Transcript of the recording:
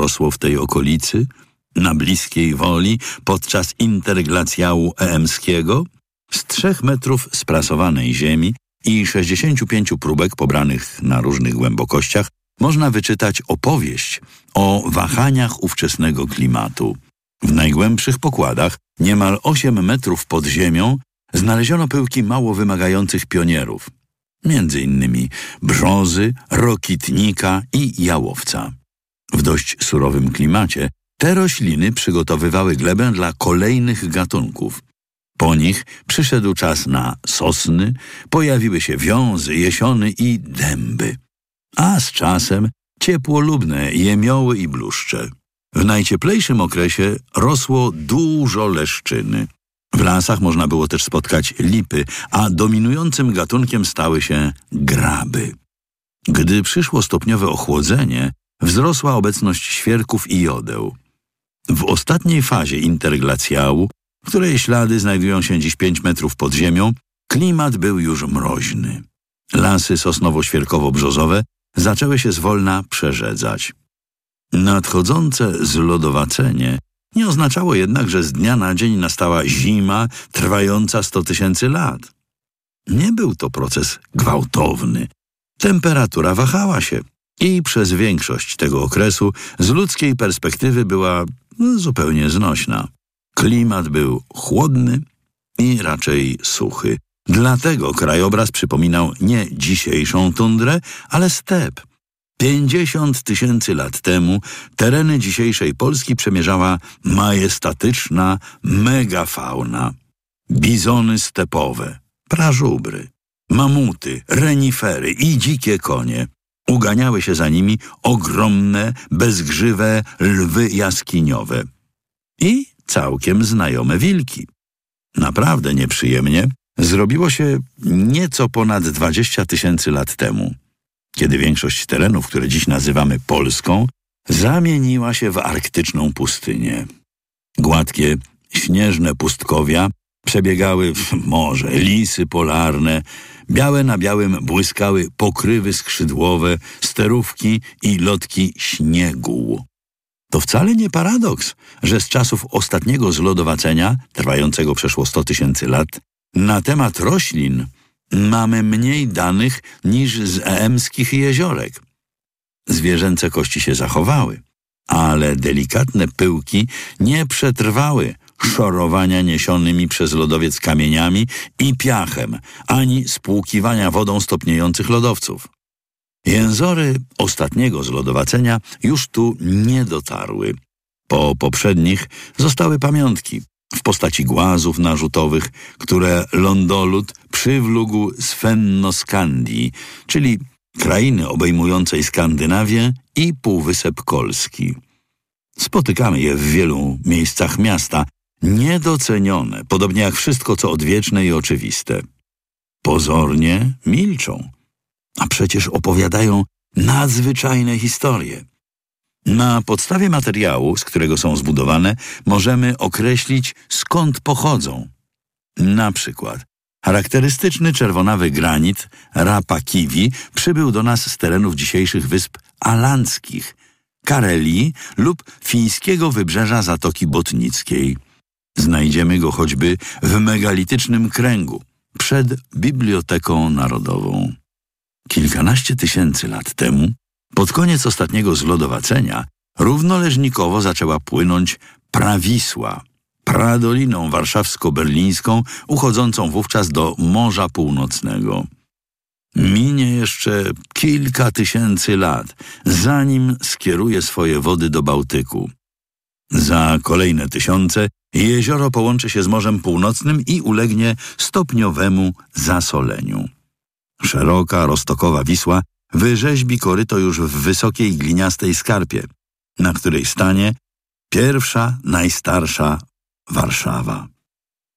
rosło w tej okolicy, na Bliskiej Woli, podczas interglacjału eemskiego, z 3 metrów sprasowanej ziemi i 65 próbek pobranych na różnych głębokościach można wyczytać opowieść o wahaniach ówczesnego klimatu. W najgłębszych pokładach, niemal 8 metrów pod ziemią, znaleziono pyłki mało wymagających pionierów, między innymi brzozy, rokitnika i jałowca. W dość surowym klimacie te rośliny przygotowywały glebę dla kolejnych gatunków. Po nich przyszedł czas na sosny, pojawiły się wiązy, jesiony i dęby, a z czasem ciepłolubne jemioły i bluszcze. W najcieplejszym okresie rosło dużo leszczyny. W lasach można było też spotkać lipy, a dominującym gatunkiem stały się graby. Gdy przyszło stopniowe ochłodzenie, wzrosła obecność świerków i jodeł. W ostatniej fazie interglacjału, której ślady znajdują się dziś 5 metrów pod ziemią, klimat był już mroźny. Lasy sosnowo-świerkowo-brzozowe zaczęły się zwolna przerzedzać. Nadchodzące zlodowacenie nie oznaczało jednak, że z dnia na dzień nastała zima trwająca 100 000 lat. Nie był to proces gwałtowny. Temperatura wahała się i przez większość tego okresu z ludzkiej perspektywy była zupełnie znośna. Klimat był chłodny i raczej suchy. Dlatego krajobraz przypominał nie dzisiejszą tundrę, ale step. 50 000 lat temu tereny dzisiejszej Polski przemierzała majestatyczna megafauna. Bizony stepowe, prażubry, mamuty, renifery i dzikie konie. Uganiały się za nimi ogromne, bezgrzywe lwy jaskiniowe i całkiem znajome wilki. Naprawdę nieprzyjemnie zrobiło się nieco ponad 20 000 lat temu, kiedy większość terenów, które dziś nazywamy Polską, zamieniła się w arktyczną pustynię. Gładkie, śnieżne pustkowia przebiegały w morze, lisy polarne, białe na białym błyskały pokrywy skrzydłowe, sterówki i lotki śniegu. To wcale nie paradoks, że z czasów ostatniego zlodowacenia, trwającego przeszło 100 000 lat, na temat roślin mamy mniej danych niż z eemskich jeziorek. Zwierzęce kości się zachowały, ale delikatne pyłki nie przetrwały szorowania niesionymi przez lodowiec kamieniami i piachem, ani spłukiwania wodą stopniejących lodowców. Jęzory ostatniego zlodowacenia już tu nie dotarły. Po poprzednich zostały pamiątki w postaci głazów narzutowych, które lądolud przywlógł z Fennoskandii, czyli krainy obejmującej Skandynawię i Półwysep Kolski. Spotykamy je w wielu miejscach miasta, niedocenione, podobnie jak wszystko, co odwieczne i oczywiste. Pozornie milczą, a przecież opowiadają nadzwyczajne historie. Na podstawie materiału, z którego są zbudowane, możemy określić, skąd pochodzą. Na przykład charakterystyczny czerwonawy granit Rapakivi przybył do nas z terenów dzisiejszych wysp alandzkich, Karelii lub fińskiego wybrzeża Zatoki Botnickiej. Znajdziemy go choćby w megalitycznym kręgu, przed Biblioteką Narodową. Kilkanaście tysięcy lat temu, pod koniec ostatniego zlodowacenia, równoleżnikowo zaczęła płynąć Prawisła, pradoliną warszawsko-berlińską, uchodzącą wówczas do Morza Północnego. Minie jeszcze kilka tysięcy lat, zanim skieruje swoje wody do Bałtyku. Za kolejne tysiące jezioro połączy się z Morzem Północnym i ulegnie stopniowemu zasoleniu. Szeroka, roztokowa Wisła wyrzeźbi koryto już w wysokiej gliniastej skarpie, na której stanie pierwsza, najstarsza Warszawa.